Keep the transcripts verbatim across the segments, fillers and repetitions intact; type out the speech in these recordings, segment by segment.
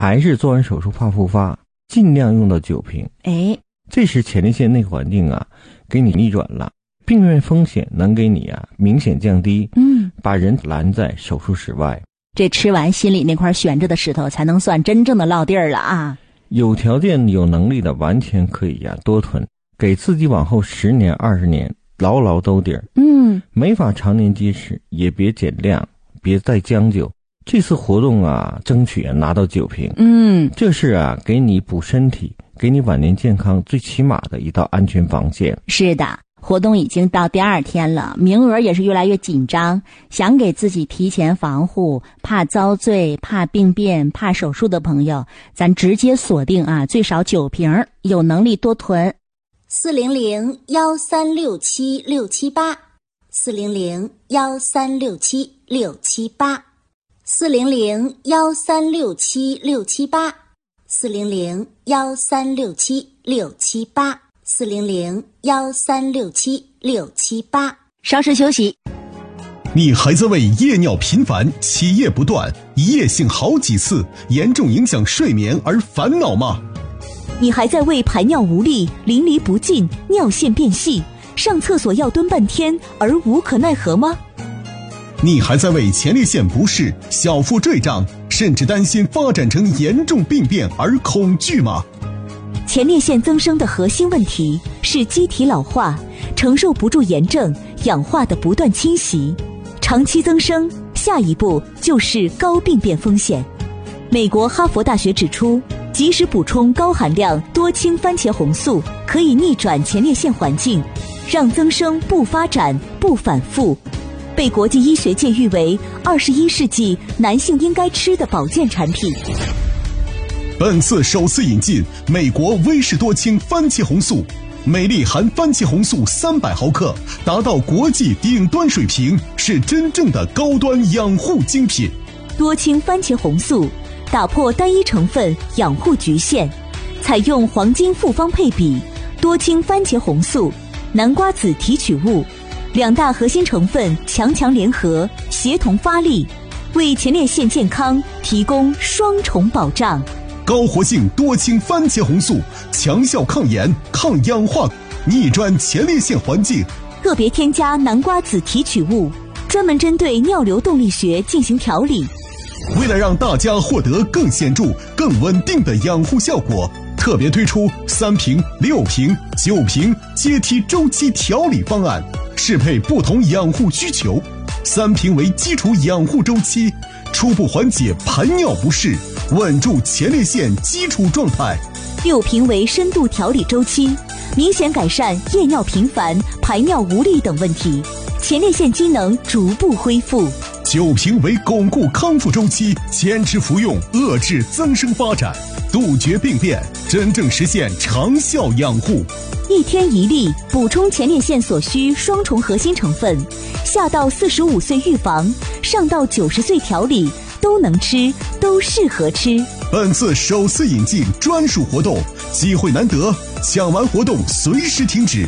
还是做完手术怕复发，尽量用到酒瓶。 哎， 这时前列腺内环境啊给你逆转了，病变风险能给你啊明显降低， 嗯， 把人拦在手术室外。 这吃完心里那块悬着的石头才能算真正的落地儿了啊！ 有条件有能力的完全可以呀、啊、多囤，给自己往后十年二十年牢牢兜底儿。 嗯， 没法常年结实，也别减量，别再将就。这次活动啊，争取啊拿到酒瓶。 嗯， 这是啊给你补身体，给你晚年健康最起码的一道安全防线。 是的。活动已经到第二天了，名额也是越来越紧张，想给自己提前防护，怕遭罪，怕病变，怕手术的朋友，咱直接锁定啊，最少九瓶，有能力多囤。 四零零幺三六七六七八，四零零幺三六七六七八，四零零幺三六七六七八，四零零幺三六七六七八。四零零幺三六七六七八， 稍事休息。 你还在为夜尿频繁、起夜不断、一夜性好几次、严重影响睡眠而烦恼吗？ 你还在为排尿无力、淋漓不尽、尿线变细、上厕所要蹲半天而无可奈何吗？ 你还在为前列腺不适、小腹坠胀，甚至担心发展成严重病变而恐惧吗？ 前列腺增生的核心问题是机体老化，承受不住炎症、氧化的不断侵袭，长期增生，下一步就是高病变风险。美国哈佛大学指出，及时补充高含量多氢番茄红素可以逆转前列腺环境，让增生不发展、不反复，被国际医学界誉为二十一世纪男性应该吃的保健产品。 本次首次引进美国威士多氢番茄红素，每粒含番茄红素三百毫克，达到国际顶端水平，是真正的高端养护精品。 多氢番茄红素打破单一成分养护局限，采用黄金复方配比，多氢番茄红素、南瓜籽提取物两大核心成分强强联合，协同发力，为前列腺健康提供双重保障。 高活性多氢番茄红素，强效抗炎、抗氧化，逆转前列腺环境。 个别添加南瓜籽提取物，专门针对尿流动力学进行调理。 为了让大家获得更显著、更稳定的养护效果，特别推出三瓶、六瓶、九瓶阶梯周期调理方案，适配不同养护需求。三瓶为基础养护周期，初步缓解排尿不适，稳住前列腺基础状态。 六瓶为深度调理周期，明显改善夜尿频繁、排尿无力等问题，前列腺机能逐步恢复。 九瓶为巩固康复周期，坚持服用，遏制增生发展，杜绝病变，真正实现长效养护。 一天一粒，补充前列腺所需双重核心成分，下到四十五岁预防，上到九十岁调理，都能吃，都适合吃。 本次首次引进专属活动，机会难得，抢完活动随时停止。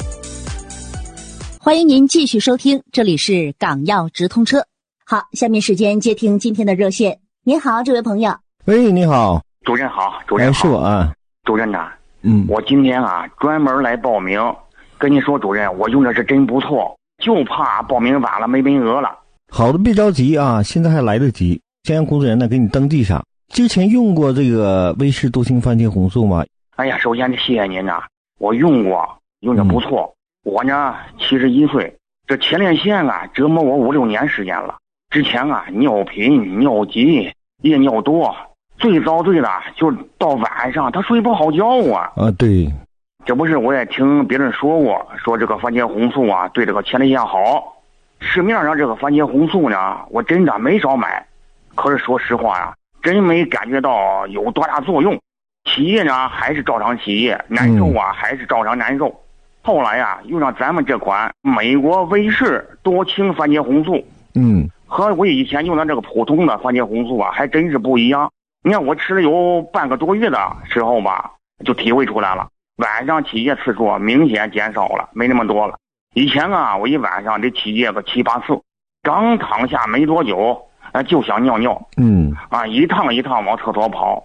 欢迎您继续收听，这里是港药直通车。好，下面时间接听今天的热线。您好，这位朋友。 喂，你好， 主任好，主任好。 哎，是我啊。 主任呐， 嗯， 我今天啊专门来报名，跟你说，主任，我用的是真不错，就怕报名晚了没名额了。 好的，别着急啊，现在还来得及。先让工作人员呢给你登记上。之前用过这个威士多氢番茄红素吗？ 哎呀，首先谢谢您呐，我用过，用的不错。嗯、我呢七十一岁，这前列腺啊折磨我五六年时间了。之前啊尿频、尿急、夜尿多，最遭罪的就到晚上他睡不好觉啊。 啊，对。 这不是我也听别人说过，说这个番茄红素啊对这个前列腺好。市面上这个番茄红素呢，我真的没少买，可是说实话呀、啊，真没感觉到有多大作用。起夜呢还是照常起夜，难受啊、嗯、还是照常难受。后来呀、啊、用上咱们这款美国威士多氢番茄红素， 嗯， 和我以前用的这个普通的番茄红素啊还真是不一样。你看我吃了有半个多月的时候吧，就体会出来了，晚上起夜次数明显减少了，没那么多了。以前啊我一晚上得起夜个七八次，刚躺下没多久啊就想尿尿， 嗯啊一趟一趟往厕所跑，